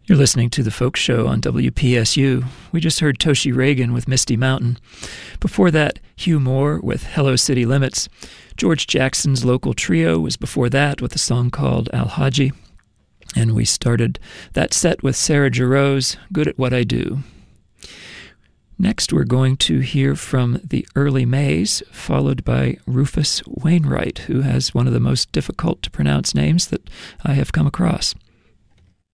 You're listening to The Folk Show on WPSU. We just heard Toshi Reagan with Misty Mountain. Before that, Hugh Moore with Hello City Limits. George Jackson's Local Trio was before that with a song called Al-Haji. And we started that set with Sarah Jarosz, Good at What I Do. Next, we're going to hear from the Early Mays, followed by Rufus Wainwright, who has one of the most difficult to pronounce names that I have come across.